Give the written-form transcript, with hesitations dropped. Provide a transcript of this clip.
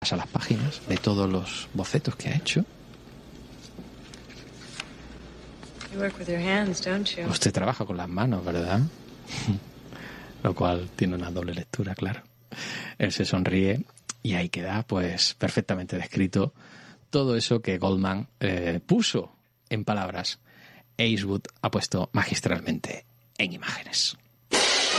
repasa las páginas de todos los bocetos que ha hecho. You work with your hands, don't you? Usted trabaja con las manos, ¿verdad? Lo cual tiene una doble lectura, claro. Él se sonríe y ahí queda pues perfectamente descrito todo eso que Goldman puso en palabras e Eastwood ha puesto magistralmente en imágenes.